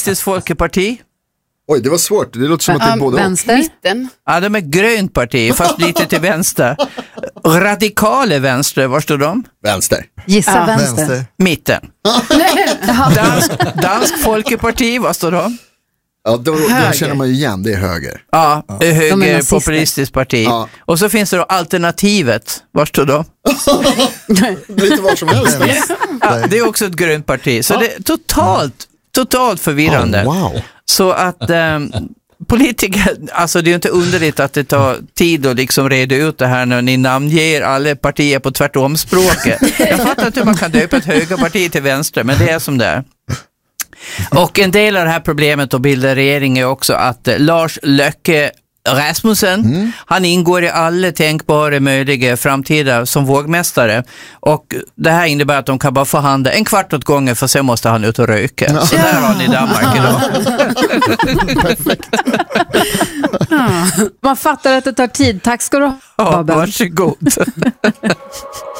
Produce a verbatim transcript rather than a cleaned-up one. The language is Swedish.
Populistiskt Folkeparti. Oj, det var svårt. Det låter som att det är både vänster. Mitten. Ja, de är grönt parti, fast lite till vänster. Radikale vänster, var står de? Vänster. Gissa Ja. vänster. Vänster. Mitten. Dansk, dansk Folkeparti, vad står de? Ja, då, då känner man ju igen, det är höger. Ja, ja. De är höger nazister. populistiskt parti. Ja. Och så finns det då alternativet. Var står de? Lite var som helst. Ja, det är också ett grönt parti. Så det är totalt, totalt förvirrande. Oh, wow. Så att ähm, politiker, alltså det är ju inte underligt att det tar tid att liksom reda ut det här när ni namnger alla partier på tvärtomspråket. Jag fattar inte hur man kan döpa ett högerparti till vänster, men det är som det är. Och en del av det här problemet att bilda regering är också att eh, Lars Løkke Rasmussen, mm. han ingår i alla tänkbara möjliga framtida som vågmästare, och det här innebär att de kan bara förhandla en kvart åt gången, för sen måste han ut och röka. Ja. Så där har ni Danmark idag. Perfekt. Man fattar att det tar tid. Tack ska du ha, Ja, Babben. varsågod.